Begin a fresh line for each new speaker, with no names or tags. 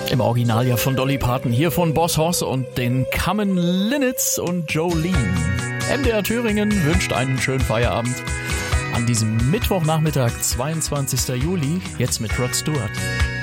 Im Original ja von Dolly Parton, hier von Boss Hoss und den Common Linnets und Jolene. MDR Thüringen wünscht einen schönen Feierabend an diesem Mittwochnachmittag, 22. Juli, jetzt mit Rod Stewart.